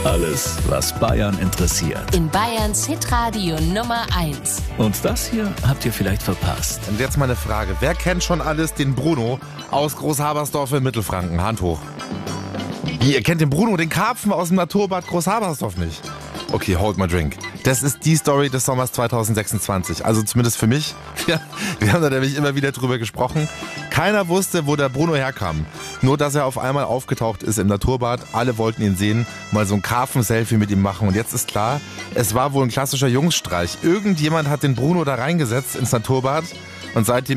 Alles, was Bayern interessiert. In Bayerns Hitradio Nummer 1. Und das hier habt ihr vielleicht verpasst. Und jetzt mal eine Frage. Wer kennt schon alles den Bruno aus Großhabersdorf in Mittelfranken? Hand hoch. Wie, ihr kennt den Bruno, den Karpfen aus dem Naturbad Großhabersdorf nicht? Okay, hold my drink. Das ist die Story des Sommers 2026. Also zumindest für mich. Ja, wir haben da nämlich immer wieder drüber gesprochen. Keiner wusste, wo der Bruno herkam. Nur, dass er auf einmal aufgetaucht ist im Naturbad. Alle wollten ihn sehen, mal so ein Karpfen-Selfie mit ihm machen. Und jetzt ist klar, es war wohl ein klassischer Jungsstreich. Irgendjemand hat den Bruno da reingesetzt ins Naturbad. Und seitdem